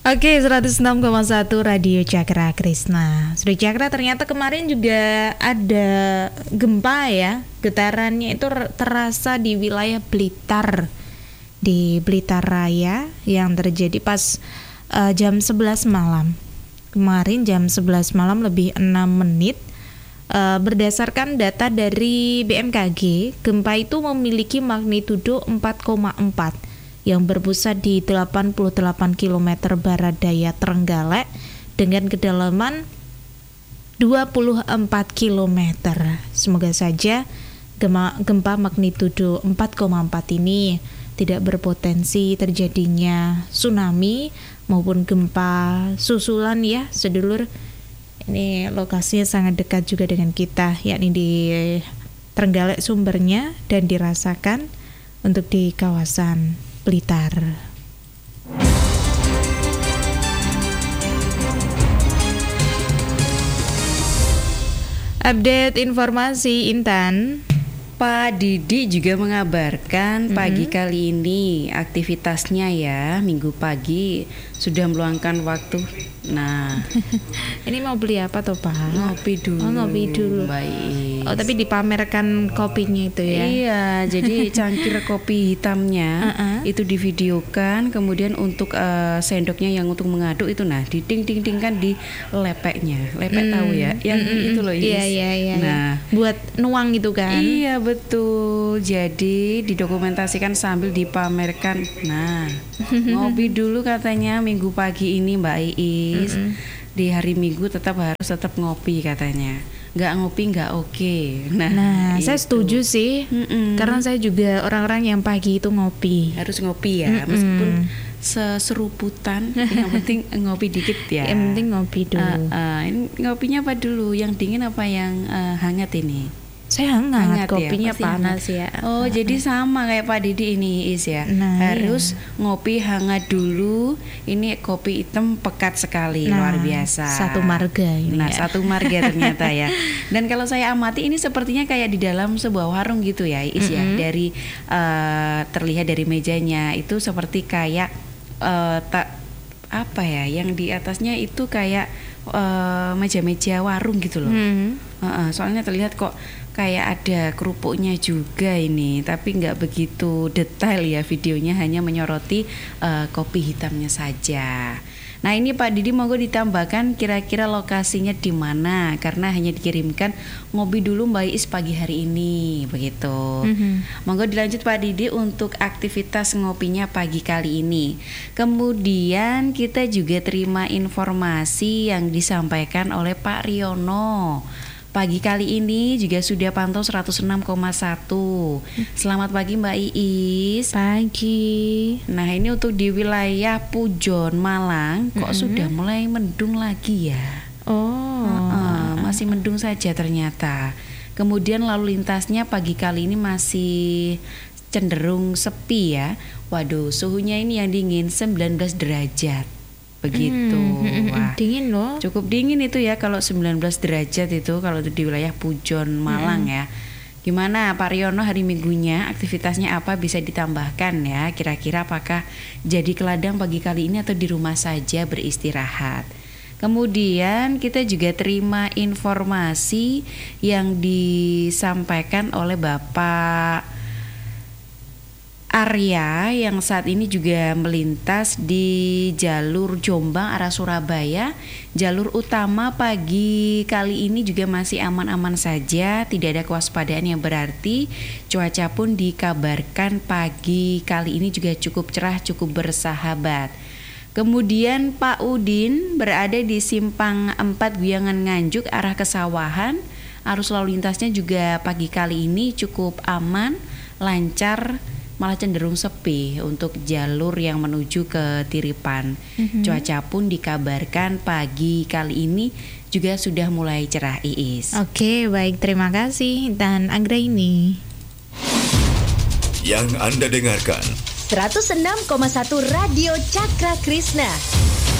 Oke, 106,1 Radio Cakra Krisna. Sudah Cakra, ternyata kemarin juga ada gempa ya. Getarannya itu terasa di wilayah Blitar. Di Blitar Raya yang terjadi pas jam 11 malam. Kemarin jam 11 malam lebih 6 menit. Berdasarkan data dari BMKG, gempa itu memiliki magnitudo 4,4 yang berpusat di 88 km barat daya Trenggalek dengan kedalaman 24 km. Semoga saja gempa magnitudo 4,4 ini tidak berpotensi terjadinya tsunami maupun gempa susulan ya, sedulur. Ini lokasinya sangat dekat juga dengan kita, yakni di Trenggalek sumbernya dan dirasakan untuk di kawasan Blitar. Update informasi Intan. Pak Didi juga mengabarkan pagi kali ini aktivitasnya ya, minggu pagi sudah meluangkan waktu. Nah, ini mau beli apa tuh Pak? Ngopi dulu. Oh, ngopi dulu. Baik. Oh, tapi dipamerkan kopinya itu ya? Iya, jadi cangkir kopi hitamnya itu divideokan, kemudian untuk sendoknya yang untuk mengaduk itu nah diding-ding-dingkan di lepeknya. Lepek tahu ya? Yang itu loh, Is. Iya. Nah, buat nuang itu kan? Iya betul. Jadi didokumentasikan sambil dipamerkan. Nah, ngopi dulu katanya minggu pagi ini Mbak Iis. Di hari Minggu tetap ngopi katanya. Nggak ngopi nggak oke. Nah saya setuju sih. Karena saya juga orang-orang yang pagi itu ngopi. Harus ngopi ya, meskipun seseruputan. Yang penting ngopi dikit ya. Yang penting ngopi dulu. Ini ngopinya apa dulu? Yang dingin apa yang hangat ini? Saya hangat kopinya ya, panas hangat. ya. Oh, jadi sama kayak Pak Didi ini Is ya. Harus ngopi hangat dulu. Ini kopi hitam pekat sekali, luar biasa. Satu marga ini. Nah, satu marga ternyata ya. Dan kalau saya amati ini sepertinya kayak di dalam sebuah warung gitu ya, Is ya. Dari terlihat dari mejanya itu seperti kayak apa ya, yang di atasnya itu kayak meja-meja warung gitu loh. Soalnya terlihat kok kayak ada kerupuknya juga ini, tapi nggak begitu detail ya videonya, hanya menyoroti kopi hitamnya saja. Nah ini Pak Didi monggo ditambahkan kira-kira lokasinya di mana, karena hanya dikirimkan ngopi dulu Mbak Is pagi hari ini begitu. Monggo dilanjut Pak Didi untuk aktivitas ngopinya pagi kali ini. Kemudian kita juga terima informasi yang disampaikan oleh Pak Riono. Pagi kali ini juga sudah pantau 106,1. Selamat pagi Mbak Iis. Pagi. Nah ini untuk di wilayah Pujon, Malang, kok sudah mulai mendung lagi ya? Masih mendung saja ternyata. Kemudian lalu lintasnya pagi kali ini masih cenderung sepi ya. Waduh, suhunya ini yang dingin 19 derajat. Begitu. Wah, dingin loh. Cukup dingin itu ya kalau 19 derajat itu kalau di wilayah Pujon Malang ya. Gimana Pak Riono hari Minggunya, aktivitasnya apa bisa ditambahkan ya? Kira-kira apakah jadi ke ladang pagi kali ini atau di rumah saja beristirahat? Kemudian kita juga terima informasi yang disampaikan oleh Bapak Arya yang saat ini juga melintas di jalur Jombang arah Surabaya. Jalur utama pagi kali ini juga masih aman-aman saja, tidak ada kewaspadaan yang berarti. Cuaca pun dikabarkan pagi kali ini juga cukup cerah, cukup bersahabat. Kemudian Pak Udin berada di Simpang 4 Guyangan Nganjuk arah Kesawahan. Arus lalu lintasnya juga pagi kali ini cukup aman, lancar, malah cenderung sepi untuk jalur yang menuju ke Tiripan. Cuaca pun dikabarkan pagi kali ini juga sudah mulai cerah Iis. Oke, baik, terima kasih dan Anggra ini. Yang Anda dengarkan 106,1 Radio Cakra Krisna.